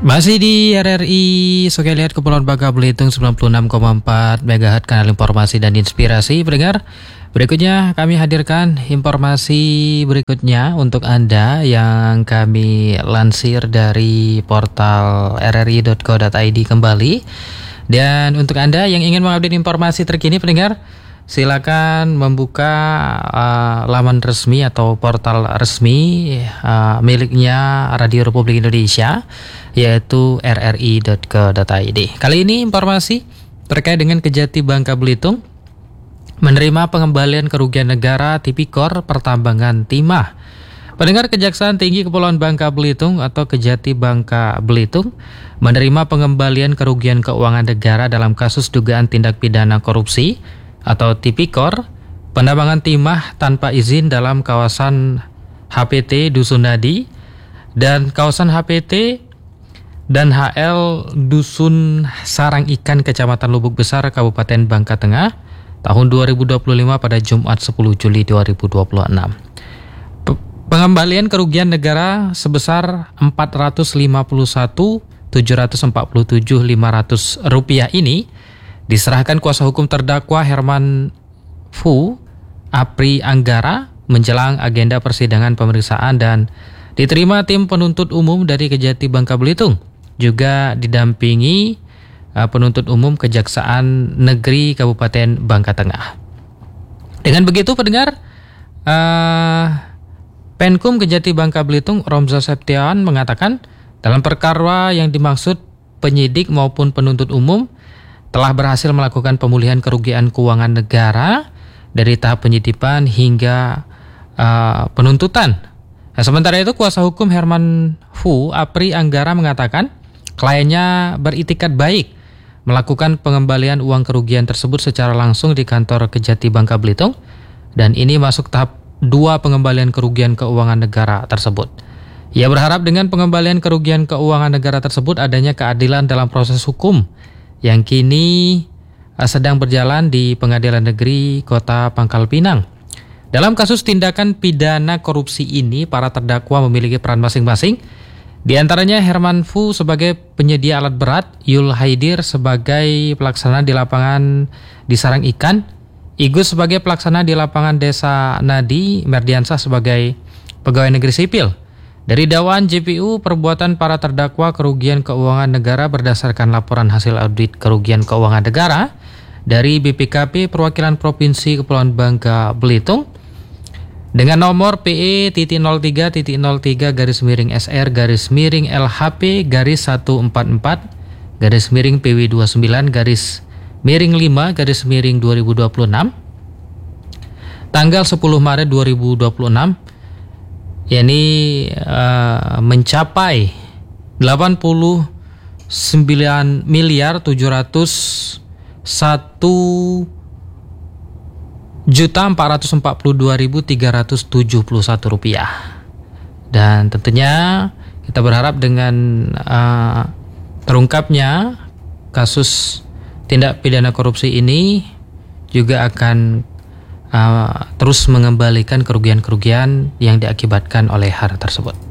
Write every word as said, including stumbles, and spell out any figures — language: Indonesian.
Masih di R R I Sekalian Kepulauan Bangka Belitung sembilan puluh enam koma empat megahertz kanal informasi dan inspirasi. Pendengar, berikutnya kami hadirkan informasi berikutnya untuk Anda yang kami lansir dari portal r r i dot co dot i d kembali. Dan untuk Anda yang ingin mengupdate informasi terkini, pendengar, silakan membuka uh, laman resmi atau portal resmi uh, miliknya Radio Republik Indonesia, yaitu r r i dot co dot i d. Kali ini informasi terkait dengan Kejati Bangka Belitung menerima pengembalian kerugian negara Tipikor Pertambangan Timah. Pendengar, Kejaksaan Tinggi Kepulauan Bangka Belitung atau Kejati Bangka Belitung menerima pengembalian kerugian keuangan negara dalam kasus dugaan tindak pidana korupsi atau Tipikor penambangan timah tanpa izin dalam kawasan H P T Dusun Nadi dan kawasan H P T dan H L Dusun Sarang Ikan Kecamatan Lubuk Besar Kabupaten Bangka Tengah tahun dua ribu dua puluh lima pada Jumat sepuluh Juli dua ribu dua puluh enam. Pengembalian kerugian negara sebesar empat ratus lima puluh satu juta tujuh ratus empat puluh tujuh ribu lima ratus rupiah ini diserahkan kuasa hukum terdakwa Herman Fu Apri Anggara menjelang agenda persidangan pemeriksaan dan diterima tim penuntut umum dari Kejati Bangka Belitung, juga didampingi uh, penuntut umum Kejaksaan Negeri Kabupaten Bangka Tengah. Dengan begitu, pendengar, uh, Penkum Kejati Bangka Belitung Romza Septiawan mengatakan dalam perkara yang dimaksud penyidik maupun penuntut umum telah berhasil melakukan pemulihan kerugian keuangan negara dari tahap penyidikan hingga uh, penuntutan. Nah, sementara itu kuasa hukum Herman Fu Apri Anggara mengatakan kliennya beritikat baik melakukan pengembalian uang kerugian tersebut secara langsung di kantor Kejati Bangka Belitung dan ini masuk tahap dua pengembalian kerugian keuangan negara tersebut. Ia berharap dengan pengembalian kerugian keuangan negara tersebut adanya keadilan dalam proses hukum yang kini sedang berjalan di Pengadilan Negeri Kota Pangkal Pinang. Dalam kasus tindakan pidana korupsi ini, para terdakwa memiliki peran masing-masing. Di antaranya Herman Fu sebagai penyedia alat berat, Yul Haidir sebagai pelaksana di lapangan di Sarang Ikan, Igus sebagai pelaksana di lapangan Desa Nadi, Merdiansah sebagai pegawai negeri sipil. Dari dakwaan J P U, perbuatan para terdakwa kerugian keuangan negara berdasarkan laporan hasil audit kerugian keuangan negara dari B P K P Perwakilan Provinsi Kepulauan Bangka Belitung dengan nomor P E nol tiga nol tiga garis miring S R garis miring L H P garis seratus empat puluh empat garis miring P W dua puluh sembilan garis miring lima garis miring dua ribu dua puluh enam tanggal sepuluh Maret dua ribu dua puluh enam, yakni uh, mencapai delapan puluh sembilan miliar tujuh ratus satu juta empat ratus empat puluh dua ribu tiga ratus tujuh puluh satu rupiah. Dan tentunya kita berharap dengan uh, terungkapnya kasus tindak pidana korupsi ini juga akan uh, terus mengembalikan kerugian-kerugian yang diakibatkan oleh hal tersebut.